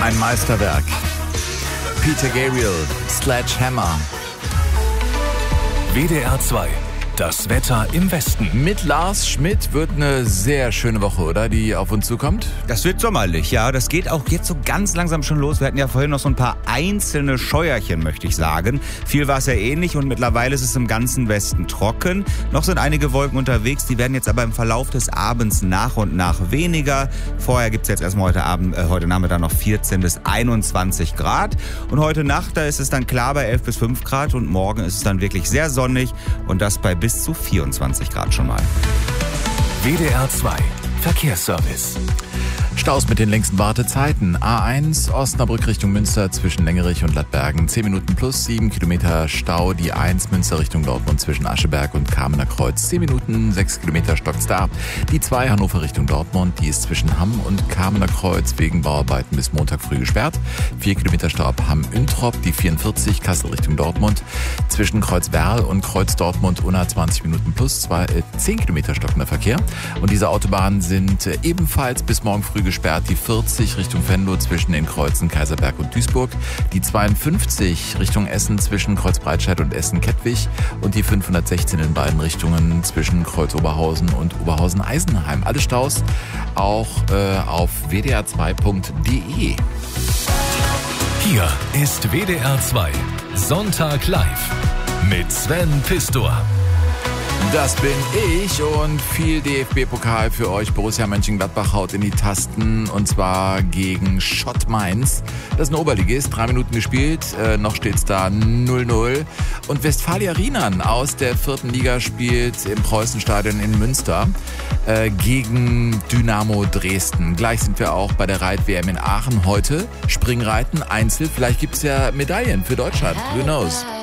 Ein Meisterwerk. Peter Gabriel, Sledgehammer. WDR 2. Das Wetter im Westen. Mit Lars Schmidt wird eine sehr schöne Woche, oder? Die auf uns zukommt. Das wird sommerlich, ja. Das geht auch jetzt so ganz langsam schon los. Wir hatten ja vorhin noch so ein paar einzelne Scheuerchen, möchte ich sagen. Viel war es ja ähnlich und mittlerweile ist es im ganzen Westen trocken. Noch sind einige Wolken unterwegs, die werden jetzt aber im Verlauf des Abends nach und nach weniger. Vorher gibt es jetzt erstmal heute Nachmittag noch 14 bis 21 Grad. Und heute Nacht, da ist es dann klar bei 11 bis 5 Grad und morgen ist es dann wirklich sehr sonnig und das bei bis zu 24 Grad schon mal. WDR 2 Verkehrsservice. Staus mit den längsten Wartezeiten. A1 Osnabrück Richtung Münster zwischen Lengerich und Lattbergen. 10 Minuten plus 7 Kilometer Stau. Die 1 Münster Richtung Dortmund zwischen Ascheberg und Kamener Kreuz. 10 Minuten, 6 Kilometer stockt's da. Die 2 Hannover Richtung Dortmund. Die ist zwischen Hamm und Kamener Kreuz wegen Bauarbeiten bis Montag früh gesperrt. 4 Kilometer Stau ab Hamm-Üntrop. Die 44 Kassel Richtung Dortmund. Zwischen Kreuzwerl und Kreuz Dortmund unter 20 Minuten plus 10 Kilometer stockender Verkehr. Und diese Autobahnen sind ebenfalls bis morgen früh gesperrt. Die 40 Richtung Venlo zwischen den Kreuzen Kaiserberg und Duisburg. Die 52 Richtung Essen zwischen Kreuz-Breitscheid und Essen-Kettwig. Und die 516 in beiden Richtungen zwischen Kreuz-Oberhausen und Oberhausen-Eisenheim. Alle Staus auch auf wdr2.de. Hier ist WDR 2 Sonntag live mit Sven Pistor. Das bin ich und viel DFB-Pokal für euch. Borussia Mönchengladbach haut in die Tasten und zwar gegen Schott Mainz. Das ist ein Oberligist, 3 Minuten gespielt, noch steht's da 0-0. Und Westfalia Riemann aus der 4. Liga spielt im Preußenstadion in Münster gegen Dynamo Dresden. Gleich sind wir auch bei der Reit-WM in Aachen heute. Springreiten, Einzel, vielleicht gibt's ja Medaillen für Deutschland, who knows.